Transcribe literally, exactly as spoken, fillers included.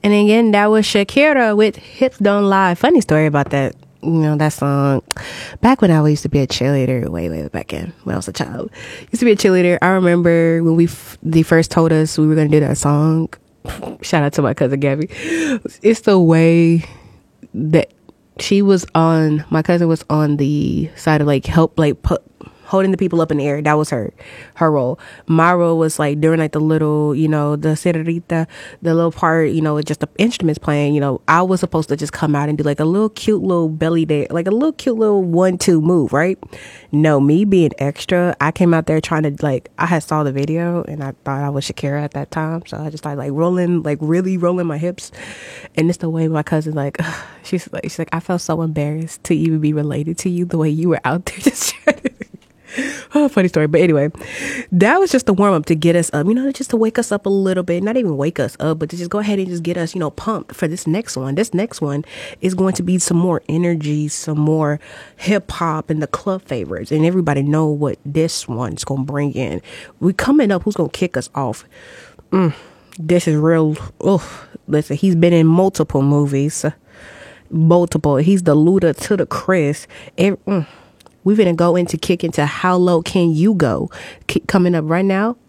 And again, that was Shakira with Hips Don't Lie. Funny story about that. You know, that song. Back when I used to be a cheerleader, way, way back in, when I was a child. Used to be a cheerleader. I remember when we f- they first told us we were going to do that song. Shout out to my cousin Gabby. It's the way that she was on, my cousin was on the side of like help, like put, holding the people up in the air. That was her, her role. My role was like during like the little, you know, the senorita, the little part, you know, with just the instruments playing, you know, I was supposed to just come out and do like a little cute little belly dance, like a little cute little one, two move, right? No, me being extra, I came out there trying to like, I had saw the video and I thought I was Shakira at that time. So I just started like rolling, like really rolling my hips. And it's the way my cousin, like, she's like, she's like, I felt so embarrassed to even be related to you the way you were out there just trying to oh, funny story. But anyway, that was just the warm up to get us up, you know, just to wake us up a little bit, not even wake us up, but to just go ahead and just get us, you know, pumped for this next one. This next one is going to be some more energy, some more hip hop and the club favorites. And everybody know what this one's going to bring in. We coming up. Who's going to kick us off? Mm, this is real. Oh, listen, he's been in multiple movies, multiple. He's the Luda to the Chris. Every, mm, We're going to go into kick into How Low Can You Go? K- coming up right now,